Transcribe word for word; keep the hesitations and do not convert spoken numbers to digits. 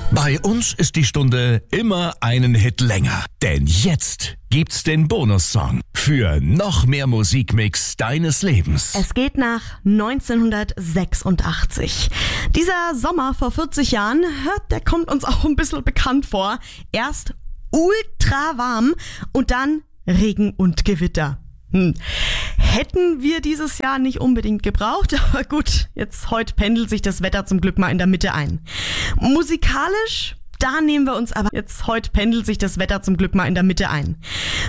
Bei uns ist die Stunde immer einen Hit länger. Denn jetzt gibt's den Bonussong für noch mehr Musikmix deines Lebens. Es geht nach neunzehnhundertsechsundachtzig. Dieser Sommer vor vierzig Jahren, der kommt uns auch ein bisschen bekannt vor. Erst ultra warm und dann Regen und Gewitter. Hm. Hätten wir dieses Jahr nicht unbedingt gebraucht, aber gut, jetzt heute pendelt sich das Wetter zum Glück mal in der Mitte ein. Musikalisch, da nehmen wir uns aber jetzt heute pendelt sich das Wetter zum Glück mal in der Mitte ein.